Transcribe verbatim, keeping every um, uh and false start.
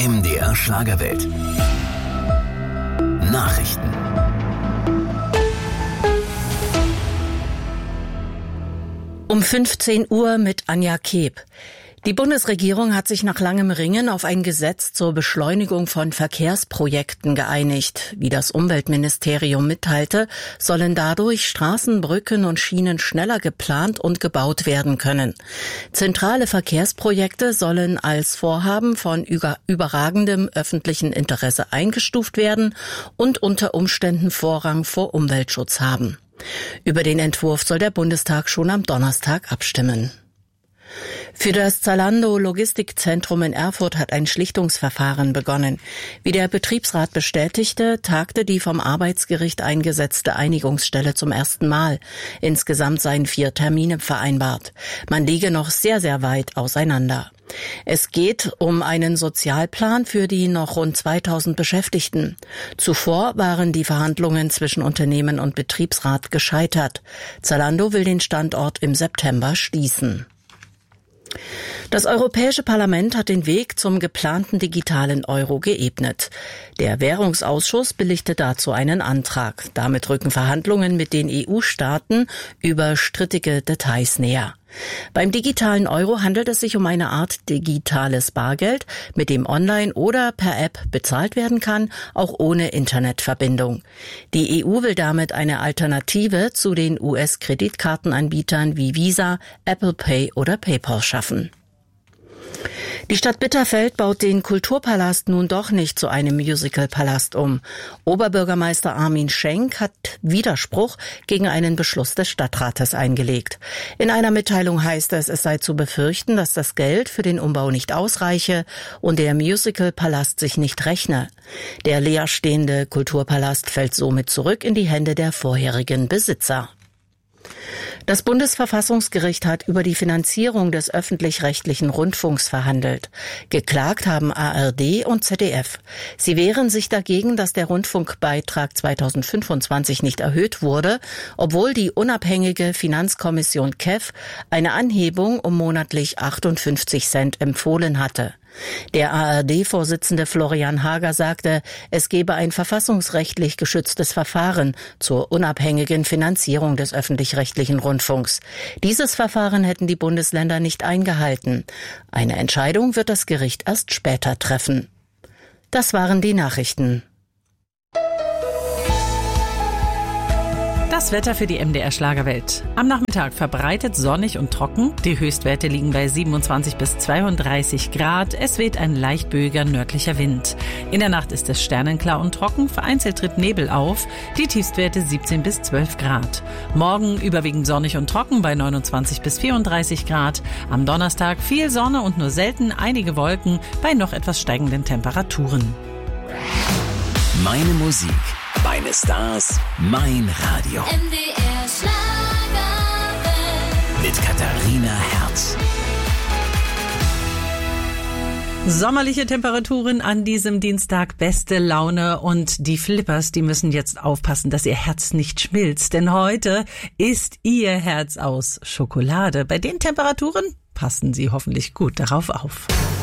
M D R Schlagerwelt. Nachrichten. Um fünfzehn Uhr mit Anja Keeb. Die Bundesregierung hat sich nach langem Ringen auf ein Gesetz zur Beschleunigung von Verkehrsprojekten geeinigt. Wie das Umweltministerium mitteilte, sollen dadurch Straßen, Brücken und Schienen schneller geplant und gebaut werden können. Zentrale Verkehrsprojekte sollen als Vorhaben von überragendem öffentlichen Interesse eingestuft werden und unter Umständen Vorrang vor Umweltschutz haben. Über den Entwurf soll der Bundestag schon am Donnerstag abstimmen. Für das Zalando Logistikzentrum in Erfurt hat ein Schlichtungsverfahren begonnen. Wie der Betriebsrat bestätigte, tagte die vom Arbeitsgericht eingesetzte Einigungsstelle zum ersten Mal. Insgesamt seien vier Termine vereinbart. Man liege noch sehr, sehr weit auseinander. Es geht um einen Sozialplan für die noch rund zweitausend Beschäftigten. Zuvor waren die Verhandlungen zwischen Unternehmen und Betriebsrat gescheitert. Zalando will den Standort im September schließen. Das Europäische Parlament hat den Weg zum geplanten digitalen Euro geebnet. Der Währungsausschuss billigte dazu einen Antrag. Damit rücken Verhandlungen mit den E U-Staaten über strittige Details näher. Beim digitalen Euro handelt es sich um eine Art digitales Bargeld, mit dem online oder per App bezahlt werden kann, auch ohne Internetverbindung. Die E U will damit eine Alternative zu den U S-Kreditkartenanbietern wie Visa, Apple Pay oder PayPal schaffen. Die Stadt Bitterfeld baut den Kulturpalast nun doch nicht zu einem Musicalpalast um. Oberbürgermeister Armin Schenk hat Widerspruch gegen einen Beschluss des Stadtrates eingelegt. In einer Mitteilung heißt es, es sei zu befürchten, dass das Geld für den Umbau nicht ausreiche und der Musicalpalast sich nicht rechne. Der leerstehende Kulturpalast fällt somit zurück in die Hände der vorherigen Besitzer. Das Bundesverfassungsgericht hat über die Finanzierung des öffentlich-rechtlichen Rundfunks verhandelt. Geklagt haben A R D und Z D F. Sie wehren sich dagegen, dass der Rundfunkbeitrag zweitausendfünfundzwanzig nicht erhöht wurde, obwohl die unabhängige Finanzkommission K E F eine Anhebung um monatlich achtundfünfzig Cent empfohlen hatte. Der A R D-Vorsitzende Florian Hager sagte, es gebe ein verfassungsrechtlich geschütztes Verfahren zur unabhängigen Finanzierung des öffentlich-rechtlichen Rundfunks. Dieses Verfahren hätten die Bundesländer nicht eingehalten. Eine Entscheidung wird das Gericht erst später treffen. Das waren die Nachrichten. Das Wetter für die M D R Schlagerwelt. Am Nachmittag verbreitet sonnig und trocken. Die Höchstwerte liegen bei siebenundzwanzig bis zweiunddreißig Grad. Es weht ein leicht böiger nördlicher Wind. In der Nacht ist es sternenklar und trocken. Vereinzelt tritt Nebel auf. Die Tiefstwerte siebzehn bis zwölf Grad. Morgen überwiegend sonnig und trocken bei neunundzwanzig bis vierunddreißig Grad. Am Donnerstag viel Sonne und nur selten einige Wolken bei noch etwas steigenden Temperaturen. Meine Musik. Meine Stars, mein Radio. M D R Schlagerwelt. Mit Katharina Herz. Sommerliche Temperaturen an diesem Dienstag, beste Laune und die Flippers, die müssen jetzt aufpassen, dass ihr Herz nicht schmilzt, denn heute ist ihr Herz aus Schokolade. Bei den Temperaturen passen sie hoffentlich gut darauf auf.